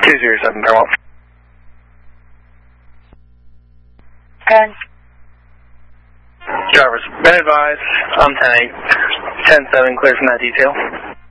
207 Paramount. Good. Drivers, been advised, I'm 10-8, 10-7, clear from that detail.